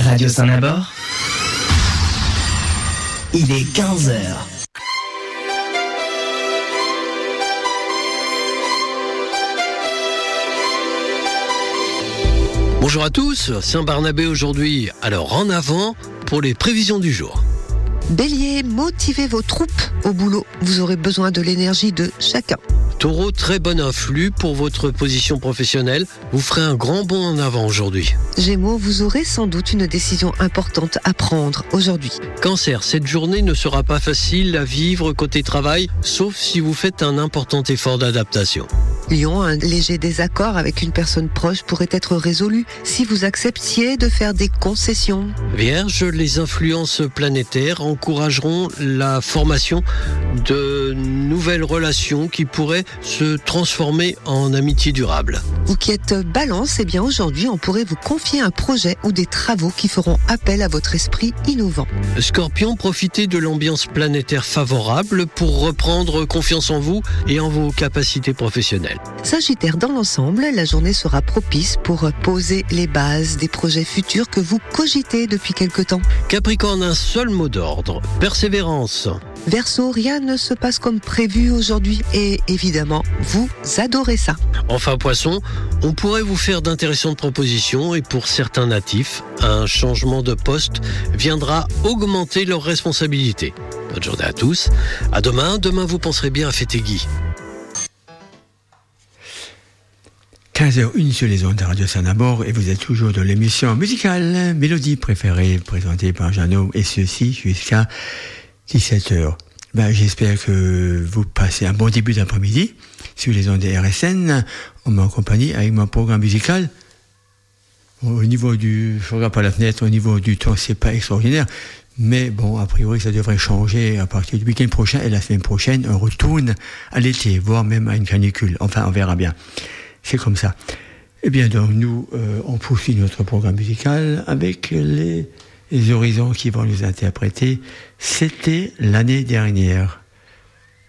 Radio Saint-Nabord, il est 15h. Bonjour à tous, Saint-Barnabé aujourd'hui. Alors en avant pour les prévisions du jour. Bélier, motivez vos troupes au boulot. Vous aurez besoin de l'énergie de chacun. Taureau, très bon influx pour votre position professionnelle. Vous ferez un grand bond en avant aujourd'hui. Gémeaux, vous aurez sans doute une décision importante à prendre aujourd'hui. Cancer, cette journée ne sera pas facile à vivre côté travail, sauf si vous faites un important effort d'adaptation. Lion, un léger désaccord avec une personne proche pourrait être résolu si vous acceptiez de faire des concessions. Vierge, les influences planétaires encourageront la formation de nouvelles relations qui pourraient se transformer en amitié durable. Vous qui êtes Balance, eh bien aujourd'hui on pourrait vous confier un projet ou des travaux qui feront appel à votre esprit innovant. Scorpion, profitez de l'ambiance planétaire favorable pour reprendre confiance en vous et en vos capacités professionnelles. Sagittaire, dans l'ensemble, la journée sera propice pour poser les bases des projets futurs que vous cogitez depuis quelque temps. Capricorne, un seul mot d'ordre, persévérance. Verseau, rien ne se passe comme prévu aujourd'hui et évidemment, vous adorez ça. Enfin Poisson, on pourrait vous faire d'intéressantes propositions et pour certains natifs, un changement de poste viendra augmenter leurs responsabilités. Bonne journée à tous, à demain, vous penserez bien à fêter Guy. 15h01 sur les ondes de Radio Saint-Nabord et vous êtes toujours dans l'émission musicale Mélodie préférée présentée par Jeannot et ceci jusqu'à 17h. J'espère que vous passez un bon début d'après-midi sur les ondes de RSN en ma compagnie avec mon programme musical. Au niveau je regarde par la fenêtre, au niveau du temps, c'est pas extraordinaire. Mais bon, a priori, ça devrait changer à partir du week-end prochain et la semaine prochaine, on retourne à l'été, voire même à une canicule. Enfin, on verra bien. C'est comme ça. Eh bien, donc, nous, on poursuit notre programme musical avec les horizons qui vont nous interpréter. C'était l'année dernière.